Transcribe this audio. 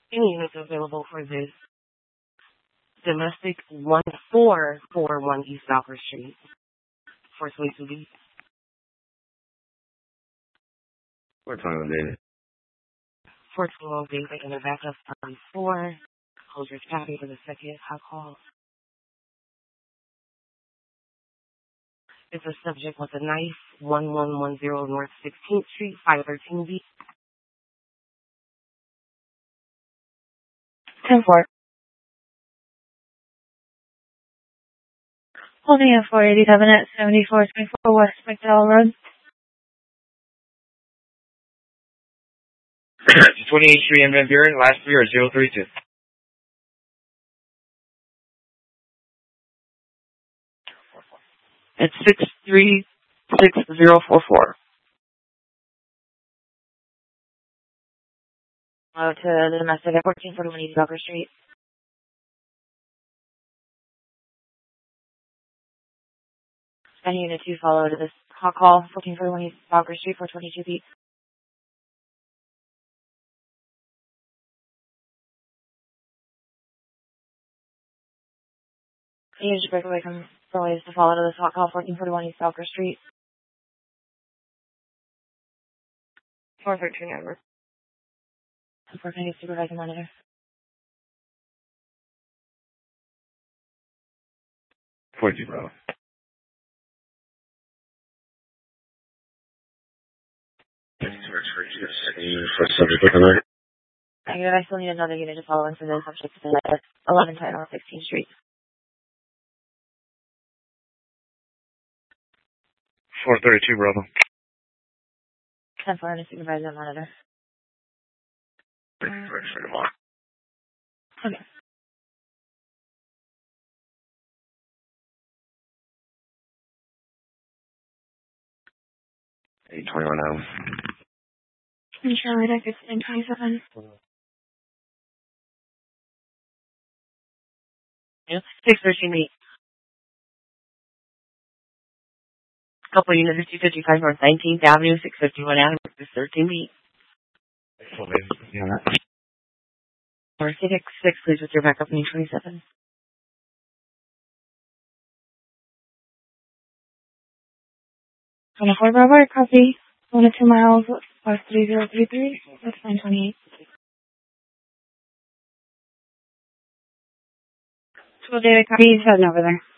Any units available for this domestic 1441 East Valker Street, 422B. What time of day? 421B, taking the backup on 4. Hold your copy for the second hot call. It's a subject with a knife, 1110 North 16th Street, 513B. 10-4. Holding at 487 at 7424 West McDowell Road. 28th Street in Van Buren, last 3 are 032. It's 636044. To the domestic at 1441 East Valker Street. And unit 2 follow to this hot call, 1441 East Valker Street, 422B. You should break away from the ways to follow to this hot call, 1441 East Valker Street. 413 number. 420 supervisor monitor. 40, bro. First subject looking right. Negative, I still need another unit to follow in for the subject at 1110 North 16th Street. 432, brother. 10-4 and a supervisor monitor. For tomorrow. Okay. $821 now. Charlie Deck is 1027. Yeah, 613B. Couple units, 255 North 19th Avenue, 651 Avenue, 13B. Yeah. Or 6, please, with your backup name 27. 24 Bravo, copy. 1 to 2 miles, 53033. That's 928. 12 David, copy. He's heading over there.